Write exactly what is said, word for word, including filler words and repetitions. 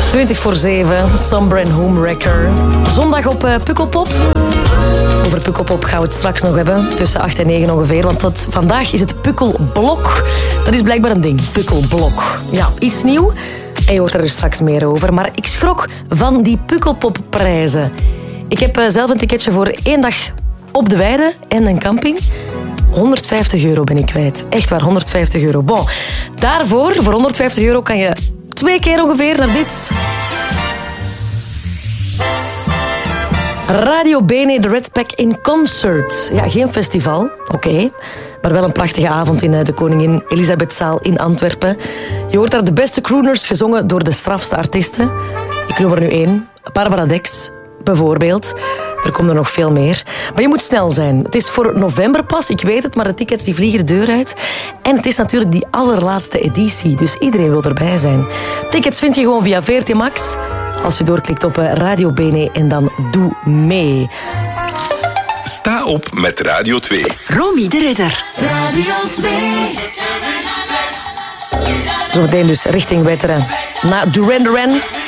twintig voor zeven, Somber and Homewrecker. Zondag op uh, Pukkelpop. Over Pukkelpop gaan we het straks nog hebben. Tussen acht en negen ongeveer. Want dat, vandaag is het Pukkelblok. Dat is blijkbaar een ding. Pukkelblok. Ja, iets nieuw. En je hoort er dus straks meer over. Maar ik schrok van die Pukkelpopprijzen. Ik heb uh, zelf een ticketje voor één dag op de weide en een camping. honderdvijftig euro ben ik kwijt. Echt waar, honderdvijftig euro. Bon, daarvoor, voor honderdvijftig euro, kan je twee keer ongeveer naar dit. Radio Bene, de Red Pack in concert. Ja, geen festival, oké. Okay. Maar wel een prachtige avond in de Koningin Elisabethzaal in Antwerpen. Je hoort daar de beste crooners gezongen door de strafste artiesten. Ik noem er nu één. Barbara Dex, bijvoorbeeld. Er komen er nog veel meer. Maar je moet snel zijn. Het is voor november pas, ik weet het, maar de tickets die vliegen de deur uit. En het is natuurlijk die allerlaatste editie, dus iedereen wil erbij zijn. Tickets vind je gewoon via V R T Max. Als je doorklikt op Radio Bene en dan doe mee. Sta op met Radio twee. Romy de Ridder. Radio twee. Zometeen dus richting Wetteren. Na Duran Duran.